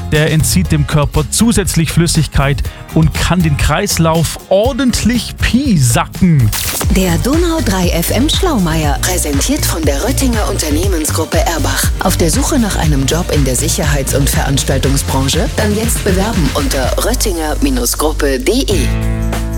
der entzieht dem Körper zusätzlich Flüssigkeit und kann den Kreislauf ordentlich piesacken. Der Donau 3 FM Schlaumeier, präsentiert von der Röttinger Unternehmensgruppe Erbach. Auf der Suche nach einem Job in der Sicherheits- und Veranstaltungsbranche? Dann jetzt bewerben unter röttinger-gruppe.de.